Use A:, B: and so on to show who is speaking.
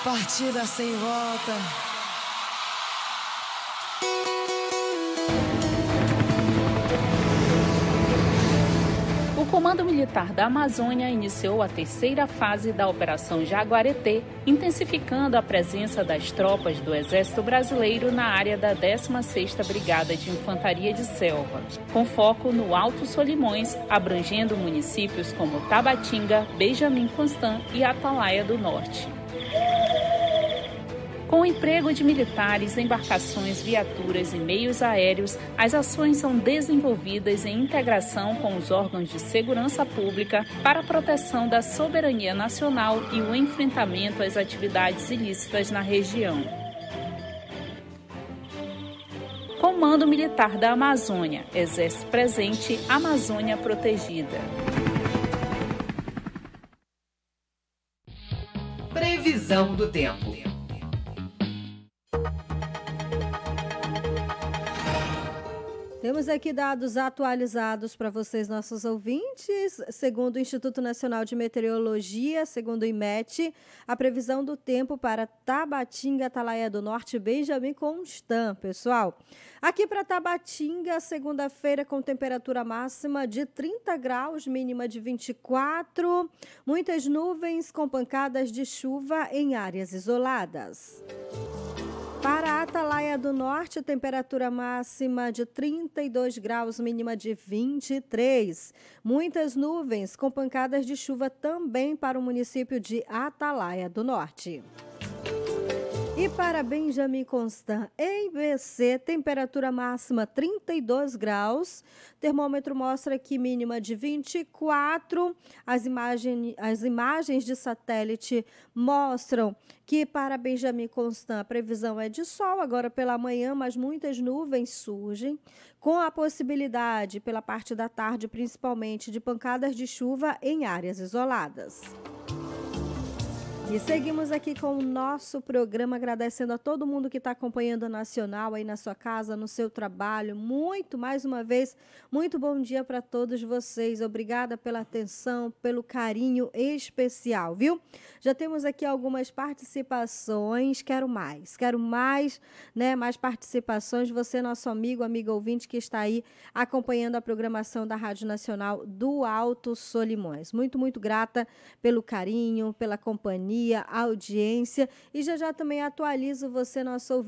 A: Partida sem volta.
B: O Comando Militar da Amazônia iniciou a terceira fase da Operação Jaguareté, intensificando a presença das tropas do Exército Brasileiro na área da 16ª Brigada de Infantaria de Selva, com foco no Alto Solimões, abrangendo municípios como Tabatinga, Benjamin Constant e Atalaia do Norte. Com o emprego de militares, embarcações, viaturas e meios aéreos, as ações são desenvolvidas em integração com os órgãos de segurança pública para a proteção da soberania nacional e o enfrentamento às atividades ilícitas na região. Comando Militar da Amazônia, Exército presente, Amazônia protegida.
C: Previsão do tempo.
D: Temos aqui dados atualizados para vocês, nossos ouvintes. Segundo o Instituto Nacional de Meteorologia, segundo o IMET, a previsão do tempo para Tabatinga, Atalaia do Norte, Benjamin Constant, pessoal. Aqui para Tabatinga, segunda-feira com temperatura máxima de 30 graus, mínima de 24. Muitas nuvens com pancadas de chuva em áreas isoladas. Para a Atalaia do Norte, temperatura máxima de 32 graus, mínima de 23. Muitas nuvens com pancadas de chuva também para o município de Atalaia do Norte. E para Benjamin Constant, em BC, temperatura máxima 32 graus, termômetro mostra aqui mínima de 24. As imagens de satélite mostram que para Benjamin Constant a previsão é de sol agora pela manhã, mas muitas nuvens surgem, com a possibilidade pela parte da tarde, principalmente, de pancadas de chuva em áreas isoladas. E seguimos aqui com o nosso programa, agradecendo a todo mundo que está acompanhando a Nacional aí na sua casa, no seu trabalho. Mais uma vez, muito bom dia para todos vocês. Obrigada pela atenção, pelo carinho especial, viu? Já temos aqui algumas participações. Quero mais, né? Mais participações. Você, nosso amiga ouvinte que está aí acompanhando a programação da Rádio Nacional do Alto Solimões. Muito, muito grata pelo carinho, pela companhia, a audiência, e já também atualizo você, nosso ouvinte,